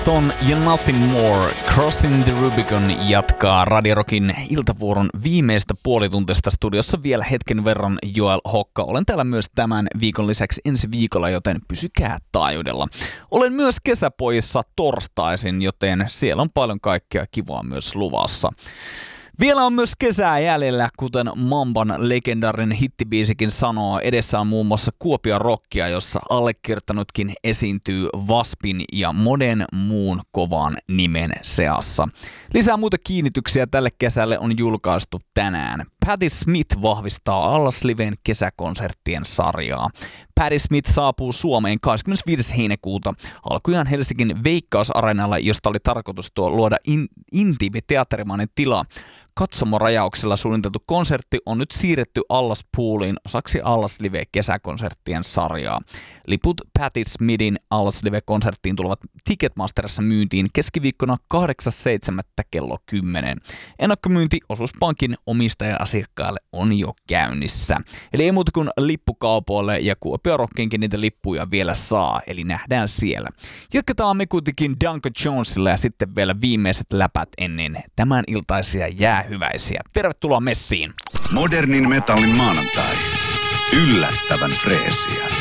Ton ja Nothing More, Crossing the Rubicon jatkaa Radio Rockin iltavuoron viimeistä puolituntista. Studiossa vielä hetken verran Joel Hokka. Olen täällä myös tämän viikon lisäksi ensi viikolla, joten pysykää taajuudella. Olen myös kesäpojissa torstaisin, joten siellä on paljon kaikkea kivaa myös luvassa. Vielä on myös kesää jäljellä, kuten Mamban legendaarinen hittibiisikin sanoo. Edessä on muun muassa Kuopion Rockia, jossa allekirjoittanutkin esiintyy Waspin ja monen muun kovan nimen seassa. Lisää muita kiinnityksiä tälle kesälle on julkaistu tänään. Patti Smith vahvistaa Allas-liven kesäkonserttien sarjaa. Patti Smith saapuu Suomeen 25. heinäkuuta alkujaan Helsingin Veikkausareenalla, josta oli tarkoitus luoda intiimi teatterimainen tila. Katsomorajauksella suunniteltu konsertti on nyt siirretty Allas Pooliin osaksi Allas Live kesäkonserttien sarjaa. Liput Patti Smithin Allas Live-konserttiin tulevat Ticketmasterissa myyntiin keskiviikkona 8.7. kello 10. Ennakkomyynti Osuuspankin omistaja-asiakkaille on jo käynnissä. Eli ei muuta kuin lippukaupoille ja Kuopion Rockiinkin niitä lippuja vielä saa, eli nähdään siellä. Jatketaan me kuitenkin Duncan Jonesilla ja sitten vielä viimeiset läpät ennen tämän iltaisia jäähyväisiä. Tervetuloa messiin! Modernin metallin maanantai. Yllättävän freesiä.